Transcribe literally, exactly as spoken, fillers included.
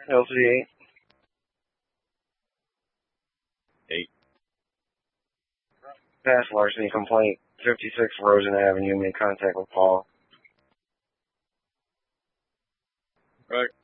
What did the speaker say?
L C eight. Eight. Past larceny complaint. fifty-six Rosen Avenue. Made contact with Paul. Right.